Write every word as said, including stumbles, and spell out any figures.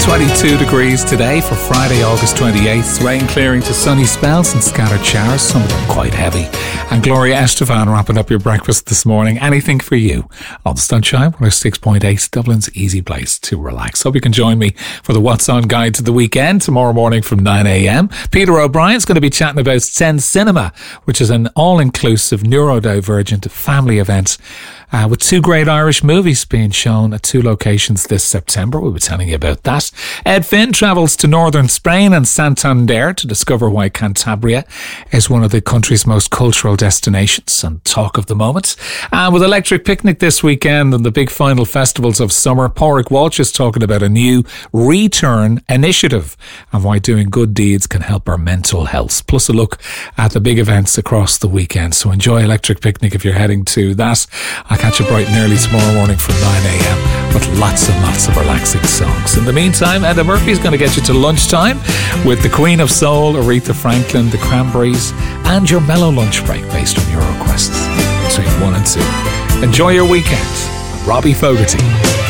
twenty-two degrees today for Friday, August twenty-eighth. Rain clearing to sunny spells and scattered showers, some of them quite heavy. And Gloria Estefan wrapping up your breakfast this morning. Anything for you on Sunshine one oh six point eight, Dublin's easy place to relax. Hope you can join me for the What's On Guide to the weekend tomorrow morning from nine a.m. Peter O'Brien's going to be chatting about Zen Cinema, which is an all-inclusive neurodivergent family event Uh, with two great Irish movies being shown at two locations this September. We'll be telling you about that. Ed Finn travels to northern Spain and Santander to discover why Cantabria is one of the country's most cultural destinations and talk of the moment. And with Electric Picnic this weekend and the big final festivals of summer, Pádraig Walsh is talking about a new Return initiative and why doing good deeds can help our mental health. Plus a look at the big events across the weekend. So enjoy Electric Picnic if you're heading to that. I catch you bright and early tomorrow morning from nine a.m. with lots and lots of relaxing songs. In the meantime, Edda Murphy's going to get you to lunchtime with the Queen of Soul, Aretha Franklin, the Cranberries, and your mellow lunch break based on your requests between one and two. Enjoy your weekend. Robbie Fogarty.